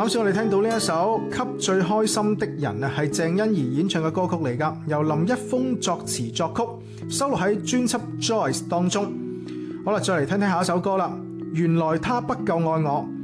啱先我哋聽到呢一首《給最開心的人》啊，係鄭欣宜演唱嘅歌曲嚟噶，由林一峰作詞作曲，收錄喺專輯《Joyce》當中。好啦，再嚟聽聽下一首歌啦。原來他不夠愛我，